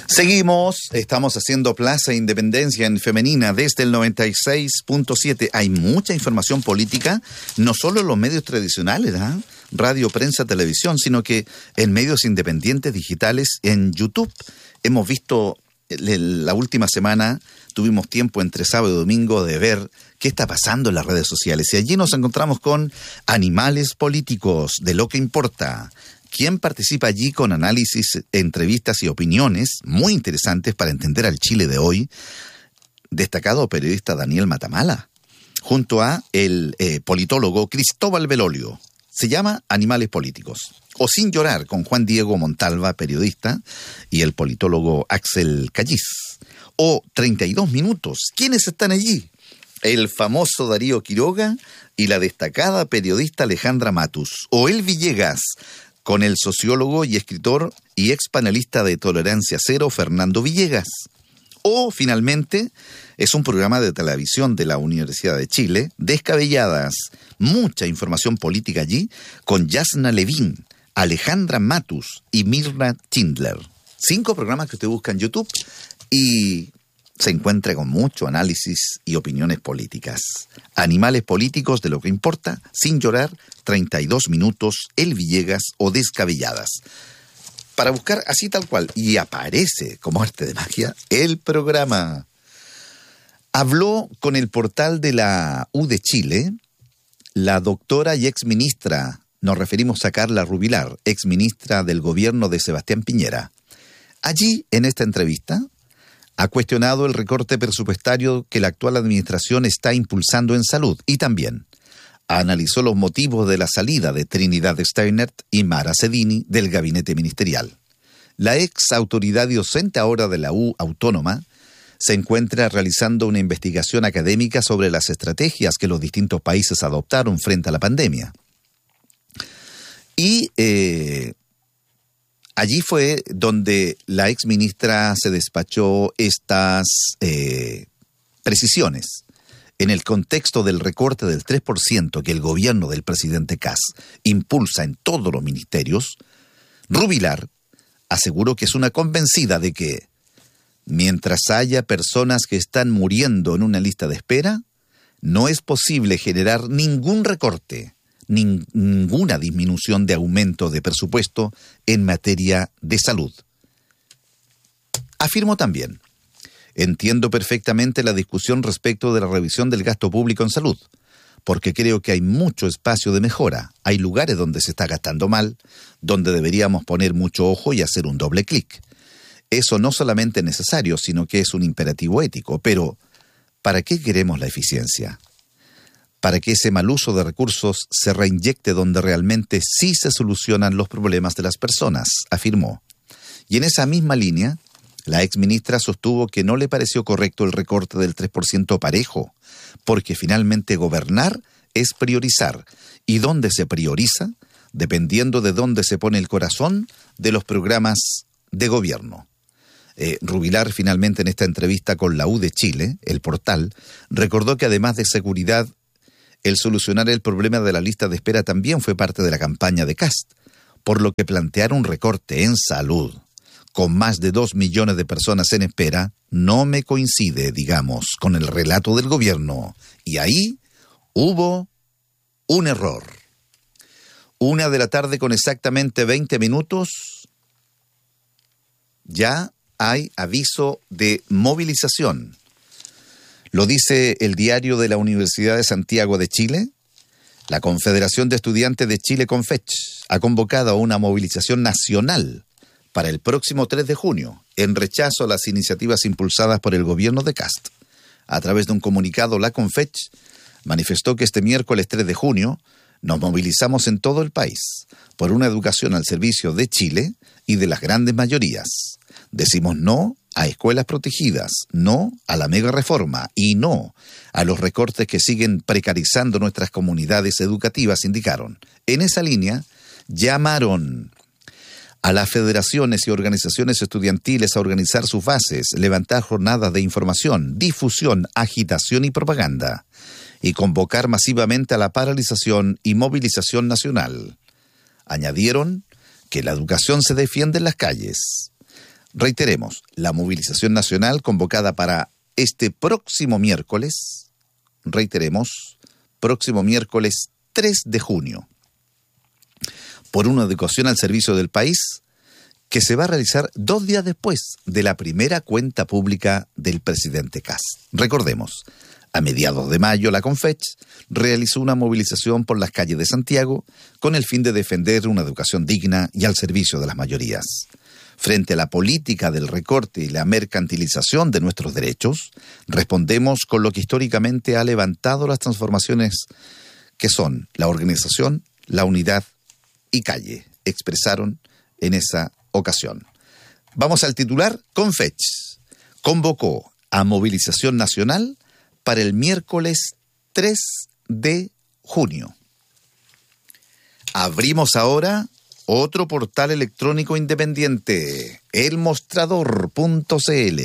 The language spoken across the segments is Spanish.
Estamos haciendo Plaza Independencia en femenina desde el 96.7. Hay mucha información política, no solo en los medios tradicionales, radio, prensa, televisión, sino que en medios independientes digitales, en YouTube. Hemos visto, la última semana, tuvimos tiempo entre sábado y domingo de ver qué está pasando en las redes sociales. Y allí nos encontramos con Animales Políticos, de lo que importa. ¿Quién participa allí con análisis, entrevistas y opiniones muy interesantes para entender al Chile de hoy? Destacado periodista Daniel Matamala, junto a el politólogo Cristóbal Belolio. Se llama Animales Políticos. O Sin Llorar, con Juan Diego Montalva, periodista, y el politólogo Axel Callis. O 32 minutos. ¿Quiénes están allí? El famoso Darío Quiroga y la destacada periodista Alejandra Matus. O El Villegas, con el sociólogo y escritor y ex panelista de Tolerancia Cero, Fernando Villegas. O, finalmente, es un programa de televisión de la Universidad de Chile, Descabelladas, mucha información política allí, con Yasna Levín, Alejandra Matus y Mirna Schindler. 5 programas que usted busca en YouTube y se encuentra con mucho análisis y opiniones políticas. Animales Políticos, de lo que importa, Sin Llorar, 32 minutos, El Villegas o Descabelladas. Para buscar así tal cual, y aparece como arte de magia el programa. Habló con el portal de la U de Chile la doctora y exministra, nos referimos a Carla Rubilar, exministra del gobierno de Sebastián Piñera. Allí, en esta entrevista, ha cuestionado el recorte presupuestario que la actual administración está impulsando en salud y también analizó los motivos de la salida de Trinidad Steinert y Mara Cedini del gabinete ministerial. La ex autoridad docente ahora de la U Autónoma se encuentra realizando una investigación académica sobre las estrategias que los distintos países adoptaron frente a la pandemia. Y allí fue donde la exministra se despachó estas precisiones. En el contexto del recorte del 3% que el gobierno del presidente Kast impulsa en todos los ministerios, Rubilar aseguró que es una convencida de que mientras haya personas que están muriendo en una lista de espera, no es posible generar ningún recorte, ninguna disminución de aumento de presupuesto en materia de salud. Afirmó también: entiendo perfectamente la discusión respecto de la revisión del gasto público en salud, porque creo que hay mucho espacio de mejora. Hay lugares donde se está gastando mal, donde deberíamos poner mucho ojo y hacer un doble clic. Eso no solamente es necesario, sino que es un imperativo ético. Pero, ¿para qué queremos la eficiencia? Para que ese mal uso de recursos se reinyecte donde realmente sí se solucionan los problemas de las personas, afirmó. Y en esa misma línea, la exministra sostuvo que no le pareció correcto el recorte del 3% parejo, porque finalmente gobernar es priorizar, y dónde se prioriza, dependiendo de dónde se pone el corazón de los programas de gobierno. Rubilar, finalmente, en esta entrevista con la U de Chile, el portal, recordó que además de seguridad, el solucionar el problema de la lista de espera también fue parte de la campaña de Kast, por lo que plantear un recorte en salud con más de 2 millones de personas en espera no me coincide, digamos, con el relato del gobierno. Y ahí hubo un error. 1:00 p.m. con exactamente 20 minutos, ya hay aviso de movilización. Lo dice el diario de la Universidad de Santiago de Chile. La Confederación de Estudiantes de Chile, CONFECH, ha convocado a una movilización nacional para el próximo 3 de junio, en rechazo a las iniciativas impulsadas por el gobierno de Kast. A través de un comunicado, la CONFECH manifestó que este miércoles 3 de junio nos movilizamos en todo el país por una educación al servicio de Chile y de las grandes mayorías. Decimos no a escuelas protegidas, no a la mega reforma y no a los recortes que siguen precarizando nuestras comunidades educativas, indicaron. En esa línea, llamaron a las federaciones y organizaciones estudiantiles a organizar sus bases, levantar jornadas de información, difusión, agitación y propaganda, y convocar masivamente a la paralización y movilización nacional. Añadieron que la educación se defiende en las calles. Reiteremos, la movilización nacional convocada para este próximo miércoles, próximo miércoles 3 de junio, por una educación al servicio del país, que se va a realizar 2 días después de la primera cuenta pública del presidente Kast. Recordemos, a mediados de mayo la Confech realizó una movilización por las calles de Santiago con el fin de defender una educación digna y al servicio de las mayorías. Frente a la política del recorte y la mercantilización de nuestros derechos, respondemos con lo que históricamente ha levantado las transformaciones que son la organización, la unidad y calle, expresaron en esa ocasión. Vamos al titular. Confech convocó a movilización nacional para el miércoles 3 de junio. Abrimos ahora otro portal electrónico independiente, elmostrador.cl.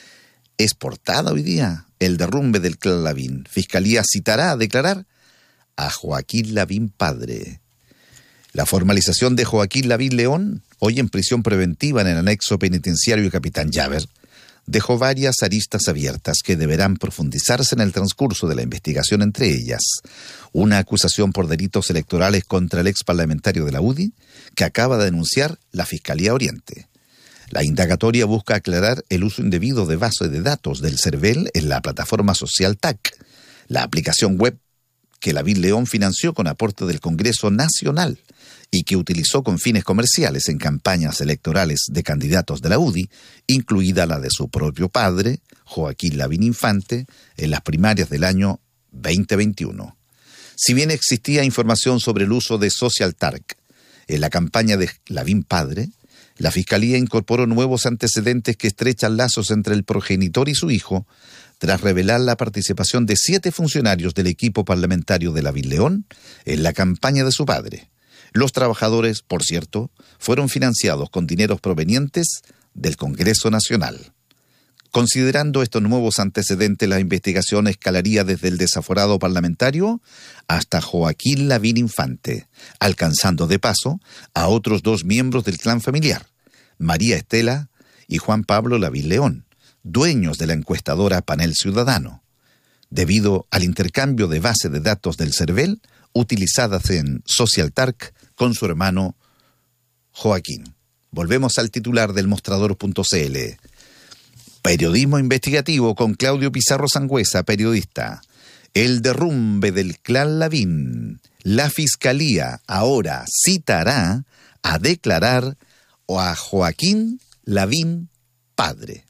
Es portada hoy día el derrumbe del clan Lavín. Fiscalía citará a declarar a Joaquín Lavín padre. La formalización de Joaquín Lavín León, hoy en prisión preventiva en el anexo penitenciario Capitán Llaver, dejó varias aristas abiertas que deberán profundizarse en el transcurso de la investigación, entre ellas una acusación por delitos electorales contra el ex parlamentario de la UDI, que acaba de denunciar la Fiscalía Oriente. La indagatoria busca aclarar el uso indebido de base de datos del CERVEL en la plataforma social TAC, la aplicación web que Lavín León financió con aporte del Congreso Nacional y que utilizó con fines comerciales en campañas electorales de candidatos de la UDI, incluida la de su propio padre, Joaquín Lavín Infante, en las primarias del año 2021. Si bien existía información sobre el uso de Social Target en la campaña de Lavín padre, la Fiscalía incorporó nuevos antecedentes que estrechan lazos entre el progenitor y su hijo, tras revelar la participación de 7 funcionarios del equipo parlamentario de Lavín León en la campaña de su padre. Los trabajadores, por cierto, fueron financiados con dineros provenientes del Congreso Nacional. Considerando estos nuevos antecedentes, la investigación escalaría desde el desaforado parlamentario hasta Joaquín Lavín Infante, alcanzando de paso a otros 2 miembros del clan familiar, María Estela y Juan Pablo Lavín León, dueños de la encuestadora Panel Ciudadano, debido al intercambio de base de datos del CERVEL utilizadas en Social Target con su hermano Joaquín. Volvemos al titular del mostrador.cl. Periodismo investigativo con Claudio Pizarro Sangüesa, periodista. El derrumbe del clan Lavín. La Fiscalía ahora citará a declarar a Joaquín Lavín padre.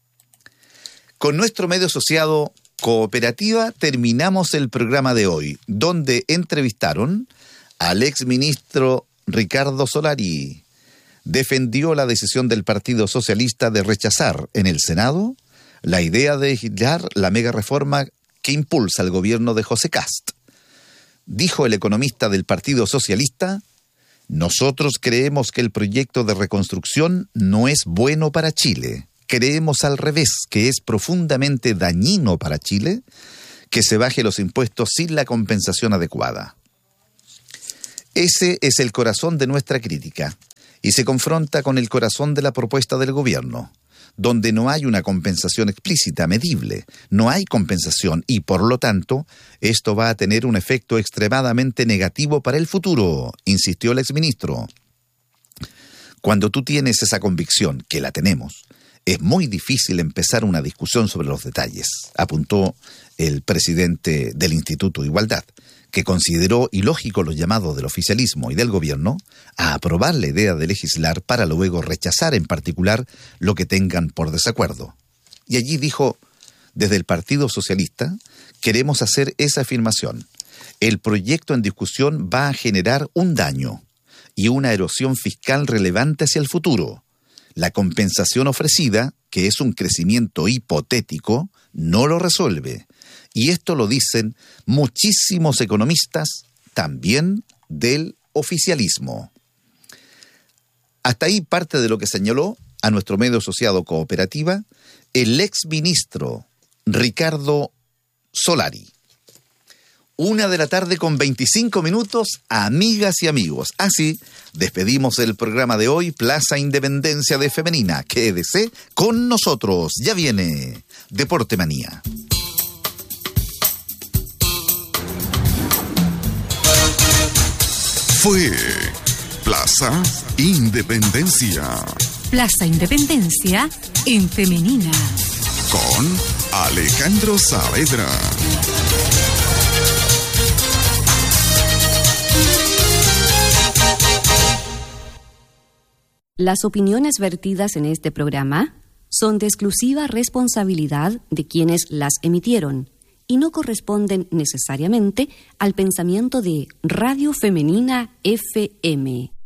Con nuestro medio asociado Cooperativa terminamos el programa de hoy, donde entrevistaron al exministro Ricardo Solari. Defendió la decisión del Partido Socialista de rechazar en el Senado la idea de legislar la mega reforma que impulsa el gobierno de José Kast. Dijo el economista del Partido Socialista: nosotros creemos que el proyecto de reconstrucción no es bueno para Chile. Creemos al revés, que es profundamente dañino para Chile que se baje los impuestos sin la compensación adecuada. Ese es el corazón de nuestra crítica y se confronta con el corazón de la propuesta del gobierno, donde no hay una compensación explícita, medible, no hay compensación y, por lo tanto, esto va a tener un efecto extremadamente negativo para el futuro, insistió el exministro. Cuando tú tienes esa convicción, que la tenemos, es muy difícil empezar una discusión sobre los detalles, apuntó el presidente del Instituto de Igualdad, que consideró ilógico los llamados del oficialismo y del gobierno a aprobar la idea de legislar para luego rechazar en particular lo que tengan por desacuerdo. Y allí dijo: desde el Partido Socialista queremos hacer esa afirmación. El proyecto en discusión va a generar un daño y una erosión fiscal relevante hacia el futuro. La compensación ofrecida, que es un crecimiento hipotético, no lo resuelve. Y esto lo dicen muchísimos economistas, también del oficialismo. Hasta ahí parte de lo que señaló a nuestro medio asociado Cooperativa el exministro Ricardo Solari. 1:25 p.m, amigas y amigos. Así despedimos el programa de hoy, Plaza Independencia de Femenina. Quédese con nosotros, ya viene Deporte Manía. Fue Plaza Independencia. Plaza Independencia en Femenina. Con Alejandro Saavedra. Las opiniones vertidas en este programa son de exclusiva responsabilidad de quienes las emitieron y no corresponden necesariamente al pensamiento de Radio Femenina FM.